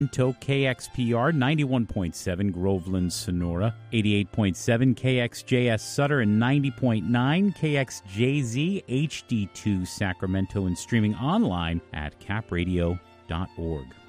KXPR 91.7 Groveland, Sonora, 88.7 KXJS Sutter, and 90.9 KXJZ HD2 Sacramento, and streaming online at capradio.org.